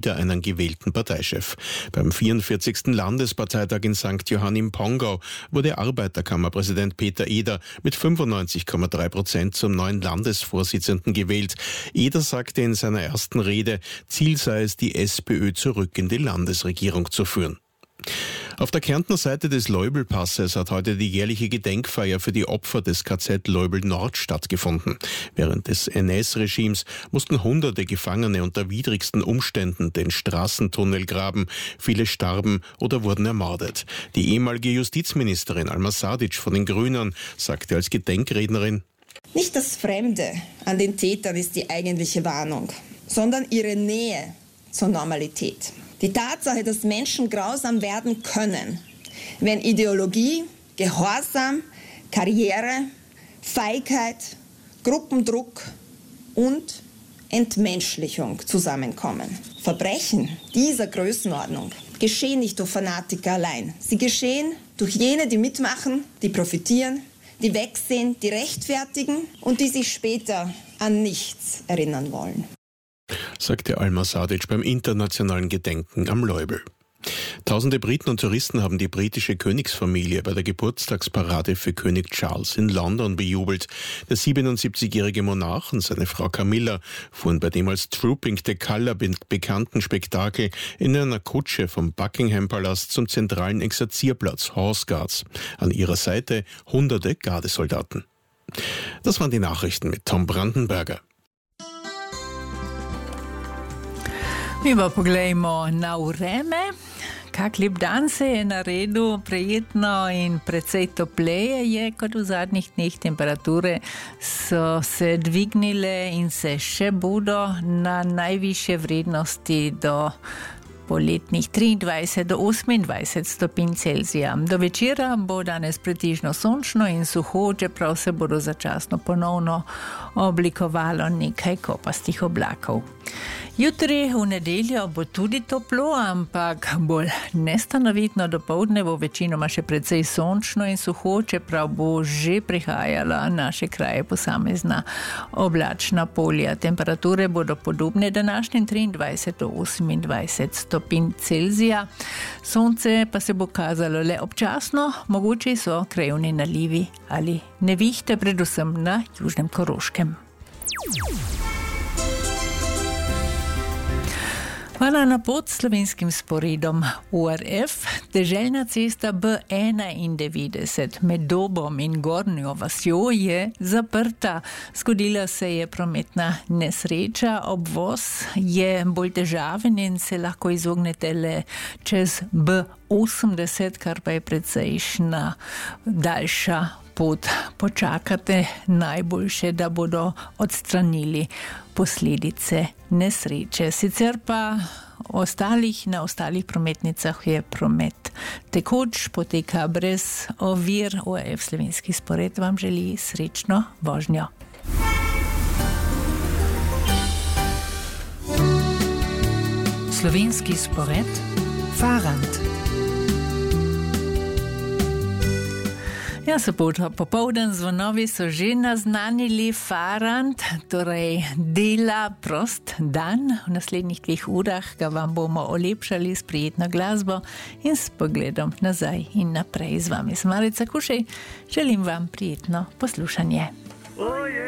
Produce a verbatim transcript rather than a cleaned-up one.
wieder einen gewählten Parteichef. Beim vierundvierzigsten Landesparteitag in Sankt Johann im Pongau wurde Arbeiterkammerpräsident Peter Eder mit fünfundneunzig Komma drei Prozent zum neuen Landesvorsitzenden gewählt. Eder sagte in seiner ersten Rede, Ziel sei es, die SPÖ zurück in die Landesregierung zu führen. Auf der Kärntner Seite des Leubel-Passes hat heute die jährliche Gedenkfeier für die Opfer des K Z Leubel-Nord stattgefunden. Während des N S-Regimes mussten hunderte Gefangene unter widrigsten Umständen den Straßentunnel graben. Viele starben oder wurden ermordet. Die ehemalige Justizministerin Alma Sadic von den Grünen sagte als Gedenkrednerin: Nicht das Fremde an den Tätern ist die eigentliche Warnung, sondern ihre Nähe zur Normalität. Die Tatsache, dass Menschen grausam werden können, wenn Ideologie, Gehorsam, Karriere, Feigheit, Gruppendruck und Entmenschlichung zusammenkommen. Verbrechen dieser Größenordnung geschehen nicht durch Fanatiker allein. Sie geschehen durch jene, die mitmachen, die profitieren, die wegsehen, die rechtfertigen und die sich später an nichts erinnern wollen, sagte Alma Sadic beim internationalen Gedenken am Leubel. Tausende Briten und Touristen haben die britische Königsfamilie bei der Geburtstagsparade für König Charles in London bejubelt. Der siebenundsiebzigjährige Monarch und seine Frau Camilla fuhren bei dem als Trooping the Colour bekannten Spektakel in einer Kutsche vom Buckingham-Palast zum zentralen Exerzierplatz Horse Guards. An ihrer Seite hunderte Gardesoldaten. Das waren die Nachrichten mit Tom Brandenberger. Mi pa poglejmo na vreme. Kak lep dan se je naredil, prijetno in precej topleje je kot v zadnjih dneh. Temperature so se dvignile in se še bodo na najvišje vrednosti do poletnih triindvajset do osemindvajset stopinj Celzija. Do večera bo danes pretežno sončno in suho, čeprav se bodo začasno ponovno oblikovalo nekaj kopastih oblakov. Jutri v nedeljo bo tudi toplo, ampak bolj nestanovitno. Dopoldne bo večinoma še precej sončno in suho, čeprav bo že prihajala naše kraje posamezna oblačna polja. Temperature bodo podobne današnjim triindvajset do osemindvajset stopinj Celzija. Sonce pa se bo kazalo le občasno, mogoče so krajevni nalivi ali nevihte, predvsem na južnem Koroškem. Hvala na pot s slovenskim sporedom U R F. Deželna cesta B enaindevetdeset med Dobom in Gornjo vasjo je zaprta. Zgodila se je prometna nesreča. Obvoz je bolj težaven in se lahko izognete le čez B osemdeset, kar pa je precejšna daljša pot. Počakate najboljše, da bodo odstranili posledice nesreče. Sicer pa ostalih, na ostalih prometnicah je promet tekoč, poteka brez ovir. U R F slovenski spored vam želi srečno vožnjo. Slovenski spored Farant. Ja, sobota popoldan zvonovi so že naznanili Farant, torej dela prost dan. V naslednjih dveh urah ga vam bomo olepšali s prijetno glasbo in s pogledom nazaj in naprej. Z vami sem Marica Kušej, želim vam prijetno poslušanje.